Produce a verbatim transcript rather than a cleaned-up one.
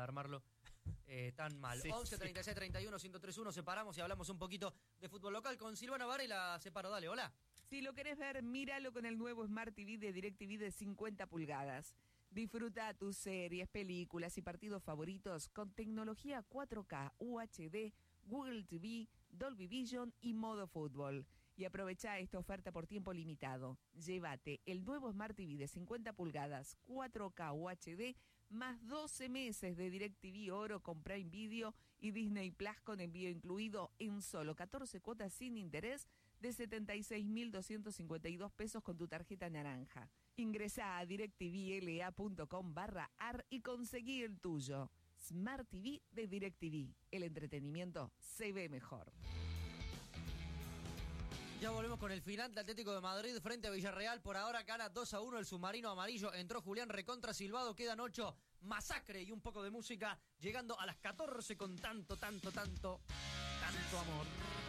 armarlo eh, tan mal. Sí, once, sí. treinta y seis, treinta y uno, ciento tres uno, separamos y hablamos un poquito de fútbol local. Con Silvana Varela separo, dale, hola. Si lo querés ver, míralo con el nuevo Smart T V de DirecTV de cincuenta pulgadas. Disfruta tus series, películas y partidos favoritos con tecnología cuatro K, U H D, Google T V, Dolby Vision y modo fútbol. Y aprovecha esta oferta por tiempo limitado. Llévate el nuevo Smart T V de cincuenta pulgadas, cuatro K U H D, más doce meses de DirecTV Oro con Prime Video y Disney Plus con envío incluido en solo catorce cuotas sin interés de setenta y seis mil doscientos cincuenta y dos pesos con tu tarjeta naranja. Ingresá a directvla.com barra ar y conseguí el tuyo. Smart T V de DirecTV. El entretenimiento se ve mejor. Ya volvemos con el final del Atlético de Madrid frente a Villarreal. Por ahora gana dos a uno el submarino amarillo. Entró Julián recontra silbado. Quedan ocho. Masacre y un poco de música. Llegando a las catorce con tanto, tanto, tanto, tanto amor.